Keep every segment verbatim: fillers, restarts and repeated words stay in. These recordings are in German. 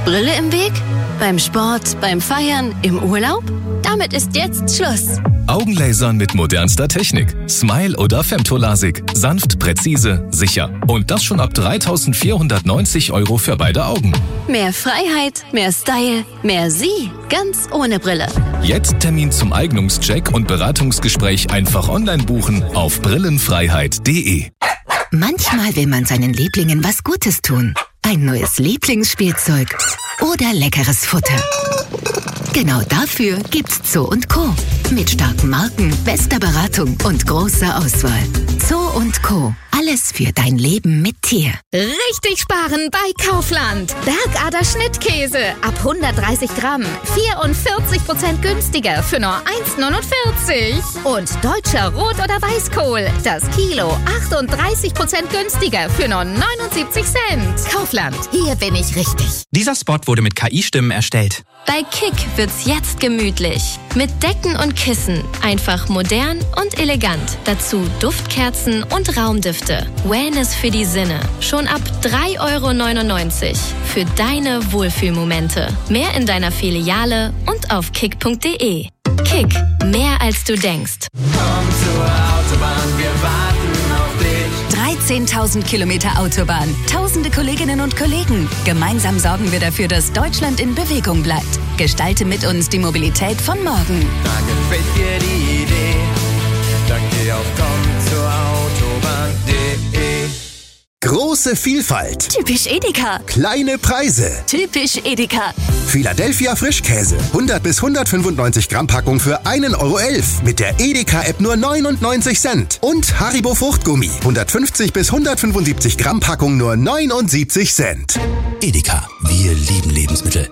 Brille im Weg? Beim Sport, beim Feiern, im Urlaub? Damit ist jetzt Schluss. Augenlasern mit modernster Technik. Smile oder Femtolasik. Sanft, präzise, sicher. Und das schon ab dreitausendvierhundertneunzig Euro für beide Augen. Mehr Freiheit, mehr Style, mehr Sie. Ganz ohne Brille. Jetzt Termin zum Eignungscheck und Beratungsgespräch einfach online buchen auf brillenfreiheit punkt de. Manchmal will man seinen Lieblingen was Gutes tun. Ein neues Lieblingsspielzeug oder leckeres Futter. Genau dafür gibt's Zoo und Co. Mit starken Marken, bester Beratung und großer Auswahl. Zoo und Co. Alles für dein Leben mit Tier. Richtig sparen bei Kaufland. Bergader Schnittkäse ab hundertdreißig Gramm. vierundvierzig Prozent günstiger für nur eins neunundvierzig. Und deutscher Rot- oder Weißkohl. Das Kilo achtunddreißig Prozent günstiger für nur neunundsiebzig Cent. Kaufland, hier bin ich richtig. Dieser Spot wurde mit K I-Stimmen erstellt. Bei Kick wird's jetzt gemütlich. Mit Decken und Kissen. Einfach modern und elegant. Dazu Duftkerzen und Raumdüfte. Wellness für die Sinne. Schon ab drei Euro neunundneunzig. Für deine Wohlfühlmomente. Mehr in deiner Filiale und auf kick punkt de. Kick. Mehr als du denkst. Komm zur Autobahn, wir warten auf dich. dreizehntausend Kilometer Autobahn, tausende Kolleginnen und Kollegen. Gemeinsam sorgen wir dafür, dass Deutschland in Bewegung bleibt. Gestalte mit uns die Mobilität von morgen. Da gefällt dir die Idee, dann geh auf komm zur Autobahn punkt de. Große Vielfalt. Typisch Edeka. Kleine Preise. Typisch Edeka. Philadelphia Frischkäse. hundert bis hundertfünfundneunzig Gramm Packung für ein Euro elf. Mit der Edeka-App nur neunundneunzig Cent. Und Haribo Fruchtgummi. hundertfünfzig bis hundertfünfundsiebzig Gramm Packung nur neunundsiebzig Cent. Edeka. Wir lieben Lebensmittel.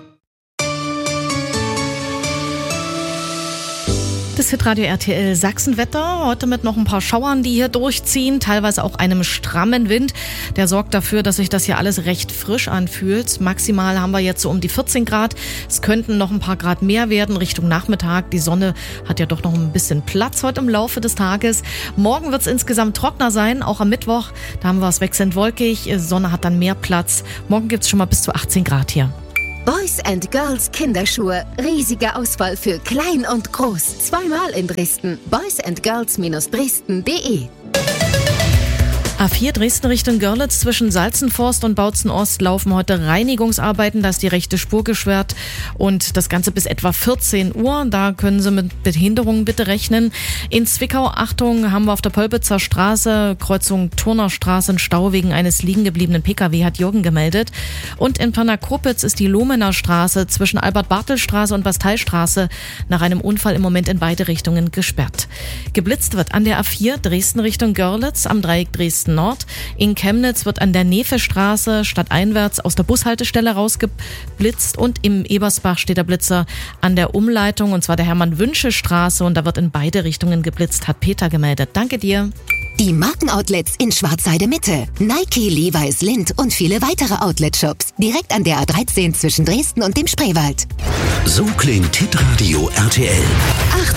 Das Hitradio R T L Sachsenwetter, heute mit noch ein paar Schauern, die hier durchziehen, teilweise auch einem strammen Wind. Der sorgt dafür, dass sich das hier alles recht frisch anfühlt. Maximal haben wir jetzt so um die vierzehn Grad. Es könnten noch ein paar Grad mehr werden Richtung Nachmittag. Die Sonne hat ja doch noch ein bisschen Platz heute im Laufe des Tages. Morgen wird es insgesamt trockener sein, auch am Mittwoch. Da haben wir es wechselnd wolkig. Sonne hat dann mehr Platz. Morgen gibt es schon mal bis zu achtzehn Grad hier. Boys and Girls Kinderschuhe. Riesige Auswahl für klein und groß. Zweimal in Dresden. boys and girls Bindestrich dresden punkt de. A vier Dresden Richtung Görlitz zwischen Salzenforst und Bautzen Ost laufen heute Reinigungsarbeiten. Da ist die rechte Spur gesperrt und das Ganze bis etwa vierzehn Uhr. Da können Sie mit Behinderungen bitte rechnen. In Zwickau, Achtung, haben wir auf der Polpitzer Straße, Kreuzung Turnerstraße, einen Stau wegen eines liegen gebliebenen Pkw, hat Jürgen gemeldet. Und in Pirna-Kopitz ist die Lohmener Straße zwischen Albert-Bartel-Straße und Basteistraße nach einem Unfall im Moment in beide Richtungen gesperrt. Geblitzt wird an der A vier Dresden Richtung Görlitz am Dreieck Dresden Nord. In Chemnitz wird an der Nefe-Straße stadteinwärts aus der Bushaltestelle rausgeblitzt und im Ebersbach steht der Blitzer an der Umleitung und zwar der Hermann-Wünsche-Straße und da wird in beide Richtungen geblitzt, hat Peter gemeldet. Danke dir. Die Markenoutlets in Schwarzheide Mitte. Nike, Levi's, Lindt und viele weitere Outlet-Shops. Direkt an der A dreizehn zwischen Dresden und dem Spreewald. So klingt Hitradio R T L.